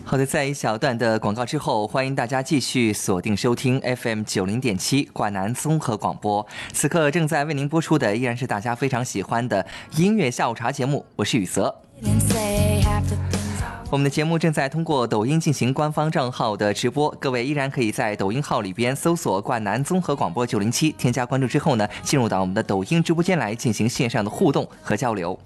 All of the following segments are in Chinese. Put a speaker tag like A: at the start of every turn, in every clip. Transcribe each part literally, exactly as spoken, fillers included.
A: 好的，在一小段的广告之后，欢迎大家继续锁定收听 F M 九零点七灌南综合广播。此刻正在为您播出的依然是大家非常喜欢的音乐下午茶节目，我是雨泽。我们的节目正在通过抖音进行官方账号的直播，各位依然可以在抖音号里边搜索灌南综合广播九零七，添加关注之后呢，进入到我们的抖音直播间来进行线上的互动和交流。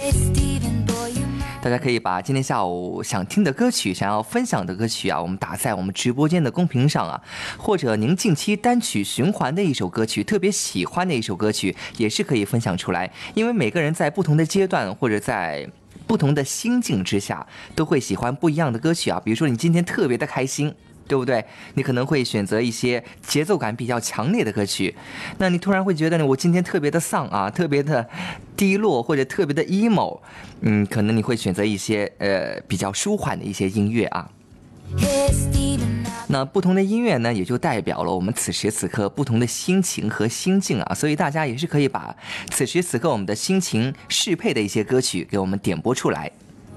A: 大家可以把今天下午想听的歌曲、想要分享的歌曲啊，我们打在我们直播间的公屏上啊，或者您近期单曲循环的一首歌曲，特别喜欢的一首歌曲，也是可以分享出来。因为每个人在不同的阶段或者在不同的心境之下，都会喜欢不一样的歌曲啊。比如说你今天特别的开心，对不对？你可能会选择一些节奏感比较强烈的歌曲。那你突然会觉得呢，我今天特别的丧啊，特别的低落，或者特别的 emo， 嗯，可能你会选择一些呃比较舒缓的一些音乐啊。那不同的音乐呢，也就代表了我们此时此刻不同的心情和心境啊，所以大家也是可以把此时此刻我们的心情适配的一些歌曲给我们点播出来。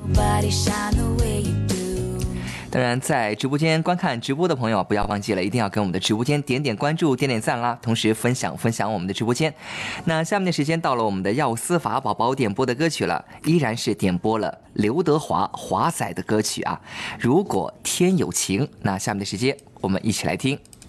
A: 当然，在直播间观看直播的朋友，不要忘记了，一定要给我们的直播间点点关注、点点赞啦，同时分享分享我们的直播间。那下面的时间到了我们的药师法宝宝点播的歌曲了，依然是点播了刘德华华仔的歌曲啊。如果天有情，那下面的时间我们一起来听。